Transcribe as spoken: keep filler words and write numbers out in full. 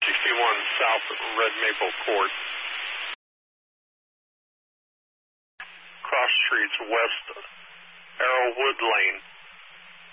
sixty-one South Red Maple Court. Cross streets west Arrowwood Lane.